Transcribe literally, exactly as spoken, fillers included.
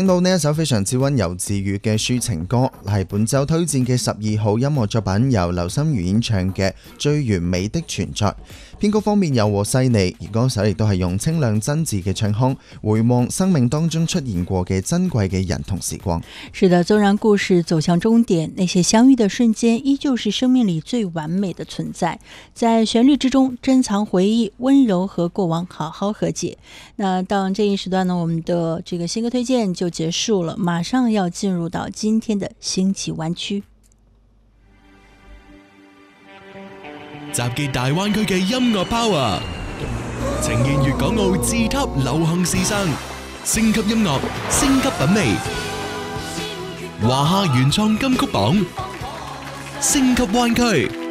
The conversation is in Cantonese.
聽到呢一首非常之溫柔治愈嘅抒情歌，係本周推薦嘅十二號音樂作品，由劉心如演唱嘅《最完美的存在》。編曲方面柔和細膩，而歌手亦都係用清亮真摯嘅唱腔回望生命當中出現過嘅珍貴嘅人同時光。 是的，縱然故事走向終點，那些相遇的瞬間依舊是生命裡最完美的存在，在旋律之中珍藏回憶，溫柔和過往好好和解。那到這一時段呢，我們的這個新歌推薦就結束了，馬上要進入到今天的星際灣區。 集結大灣區嘅音樂 power， 呈現粵港澳自級流行時尚，升級音樂，升級品味，華夏原創金曲榜，升級灣區。